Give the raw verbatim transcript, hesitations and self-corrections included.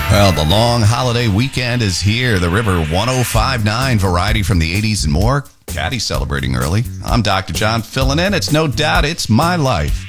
Well, the long holiday weekend is here. The River one oh five point nine variety from the eighties and more. Caddy celebrating early. I'm Doctor John filling in. It's no doubt it's my life.